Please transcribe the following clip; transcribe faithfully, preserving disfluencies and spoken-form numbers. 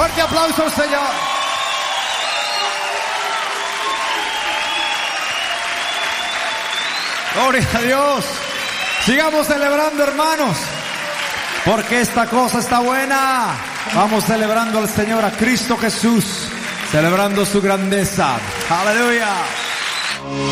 Fuerte aplauso al Señor. Gloria a Dios. Sigamos celebrando, hermanos, porque esta cosa está buena. Vamos celebrando al Señor, a Cristo Jesús, celebrando su grandeza. Aleluya.